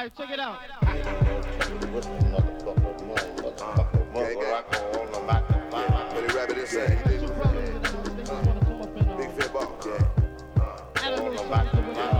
right, check it out. What's the motherfucker, rock on the back of fire. Really rap it insane. Two brothers in the house, they just want to come up in Big fit ball. Yeah. add a little something to it.